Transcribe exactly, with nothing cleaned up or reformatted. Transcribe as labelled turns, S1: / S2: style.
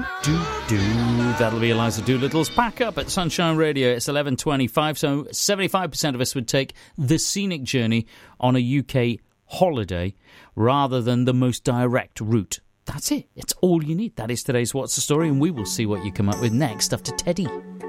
S1: Do-do-do. That'll be Eliza Doolittle's Pack Up at Sunshine Radio. It's eleven twenty-five, so seventy-five percent of us would take the scenic journey on a U K holiday rather than the most direct route. That's it. It's all you need. That is today's What's the Story, and we will see what you come up with next after Teddy.